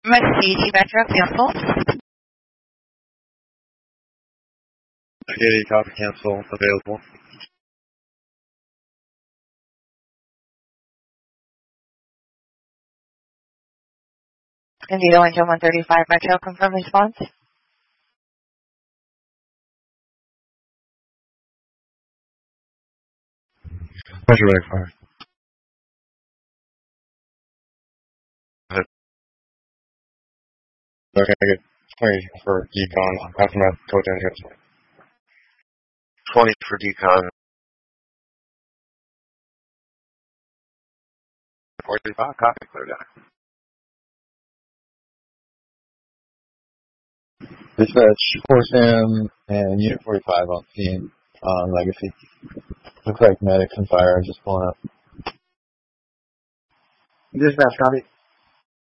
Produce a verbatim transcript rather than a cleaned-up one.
Mercedes Metro cancel. Spaghetti copy cancel available. Indeed, Owington one thirty-five Metro, confirm response. Metro X five. Okay, good. twenty for decon. Aftermath code transfer. twenty for decon. forty-five, copy, clear down. Dispatch, four Sam and Unit forty-five on scene on Legacy. Looks like medics and fire are just pulling up. Dispatch, copy.